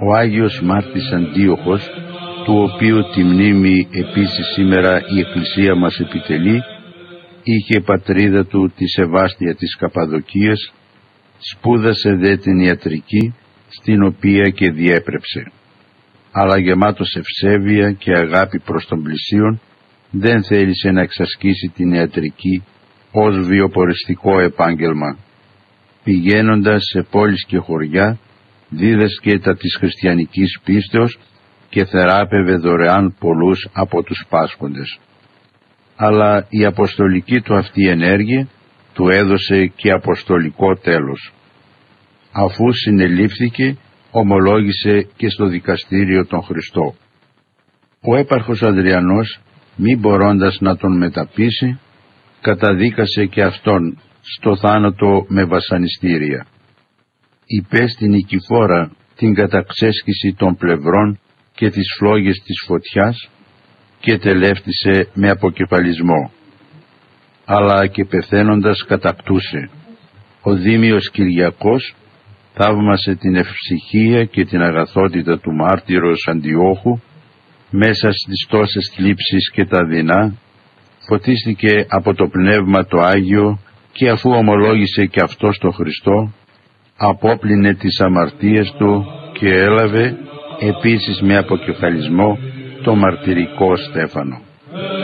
Ο Άγιος Μάρτης Αντίοχος, του οποίου τη μνήμη επίσης σήμερα η Εκκλησία μας επιτελεί, είχε πατρίδα του τη Σεβάστια της Καπαδοκίας, σπούδασε δε την ιατρική, στην οποία και διέπρεψε. Αλλά γεμάτος ευσέβεια και αγάπη προς τον πλησίον, δεν θέλησε να εξασκήσει την ιατρική ως βιοποριστικό επάγγελμα. Πηγαίνοντας σε πόλεις και χωριά, δίδασκε τα της χριστιανικής πίστεως και θεράπευε δωρεάν πολλούς από τους πάσχοντες. Αλλά η αποστολική του αυτή ενέργεια του έδωσε και αποστολικό τέλος. Αφού συνελήφθηκε, ομολόγησε και στο δικαστήριο τον Χριστό. Ο έπαρχος Αδριανός, μη μπορώντας να τον μεταπείσει, καταδίκασε και αυτόν στο θάνατο με βασανιστήρια. Υπέστη νικηφόρα την καταξέσκηση των πλευρών και τις φλόγες της φωτιάς και τελεύτησε με αποκεφαλισμό. Αλλά και πεθαίνοντας κατακτούσε. Ο Δήμιος Κυριακός θαύμασε την ευψυχία και την αγαθότητα του μάρτυρος Αντιόχου μέσα στις τόσες θλίψεις και τα δεινά, φωτίστηκε από το Πνεύμα το Άγιο και αφού ομολόγησε και αυτό στο Χριστό, απόπλυνε τις αμαρτίες του και έλαβε επίσης με αποκεφαλισμό το μαρτυρικό στέφανο.